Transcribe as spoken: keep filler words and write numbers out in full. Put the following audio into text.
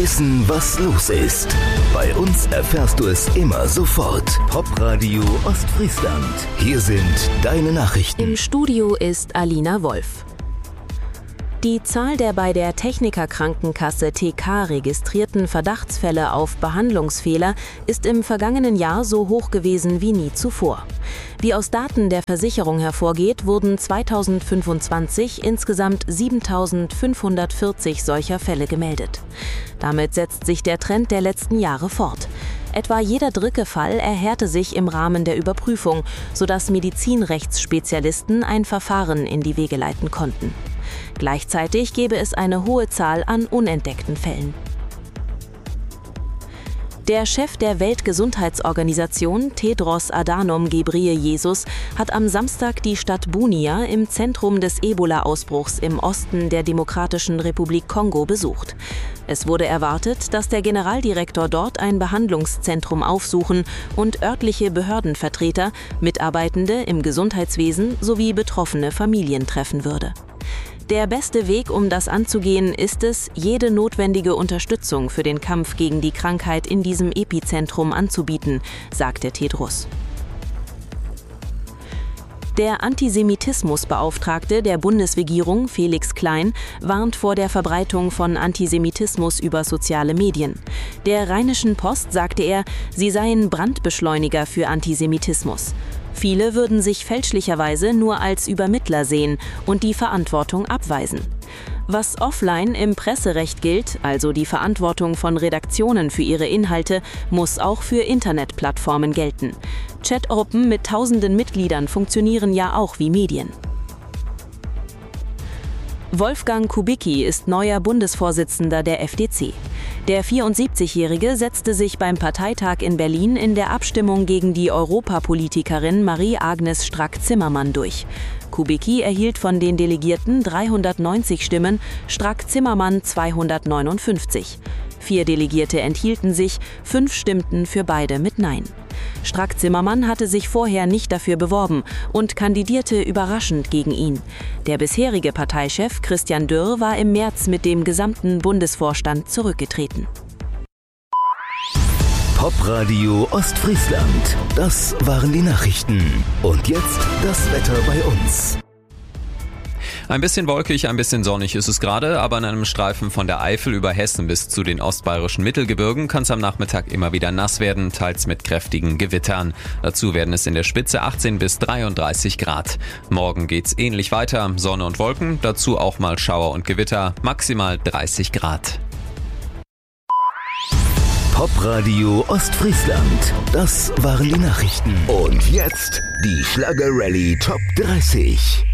Wissen, was los ist. Bei uns erfährst du es immer sofort. Popradio Ostfriesland. Hier sind deine Nachrichten. Im Studio ist Alina Wolf. Die Zahl der bei der Techniker-Krankenkasse T K registrierten Verdachtsfälle auf Behandlungsfehler ist im vergangenen Jahr so hoch gewesen wie nie zuvor. Wie aus Daten der Versicherung hervorgeht, wurden zweitausendfünfundzwanzig insgesamt siebentausendfünfhundertvierzig solcher Fälle gemeldet. Damit setzt sich der Trend der letzten Jahre fort. Etwa jeder dritte Fall erhärte sich im Rahmen der Überprüfung, sodass Medizinrechtsspezialisten ein Verfahren in die Wege leiten konnten. Gleichzeitig gäbe es eine hohe Zahl an unentdeckten Fällen. Der Chef der Weltgesundheitsorganisation, Tedros Adhanom Ghebreyesus, hat am Samstag die Stadt Bunia im Zentrum des Ebola-Ausbruchs im Osten der Demokratischen Republik Kongo besucht. Es wurde erwartet, dass der Generaldirektor dort ein Behandlungszentrum aufsuchen und örtliche Behördenvertreter, Mitarbeitende im Gesundheitswesen sowie betroffene Familien treffen würde. Der beste Weg, um das anzugehen, ist es, jede notwendige Unterstützung für den Kampf gegen die Krankheit in diesem Epizentrum anzubieten, sagte Tedros. Der Antisemitismusbeauftragte der Bundesregierung, Felix Klein, warnt vor der Verbreitung von Antisemitismus über soziale Medien. Der Rheinischen Post sagte er, sie seien Brandbeschleuniger für Antisemitismus. Viele würden sich fälschlicherweise nur als Übermittler sehen und die Verantwortung abweisen. Was offline im Presserecht gilt, also die Verantwortung von Redaktionen für ihre Inhalte, muss auch für Internetplattformen gelten. Chatgruppen mit tausenden Mitgliedern funktionieren ja auch wie Medien. Wolfgang Kubicki ist neuer Bundesvorsitzender der F D C. Der vierundsiebzigjährige setzte sich beim Parteitag in Berlin in der Abstimmung gegen die Europapolitikerin Marie-Agnes Strack-Zimmermann durch. Kubicki erhielt von den Delegierten dreihundertneunzig Stimmen, Strack-Zimmermann zweihundertneunundfünfzig. Vier Delegierte enthielten sich, fünf stimmten für beide mit Nein. Strack-Zimmermann hatte sich vorher nicht dafür beworben und kandidierte überraschend gegen ihn. Der bisherige Parteichef Christian Dürr war im März mit dem gesamten Bundesvorstand zurückgetreten. Popradio Ostfriesland. Das waren die Nachrichten. Und jetzt das Wetter bei uns. Ein bisschen wolkig, ein bisschen sonnig ist es gerade, aber in einem Streifen von der Eifel über Hessen bis zu den ostbayerischen Mittelgebirgen kann es am Nachmittag immer wieder nass werden, teils mit kräftigen Gewittern. Dazu werden es in der Spitze achtzehn bis dreiunddreißig Grad. Morgen geht's ähnlich weiter, Sonne und Wolken, dazu auch mal Schauer und Gewitter, maximal dreißig Grad. Popradio Ostfriesland. Das waren die Nachrichten. Und jetzt die Schlager Rallye Top dreißig.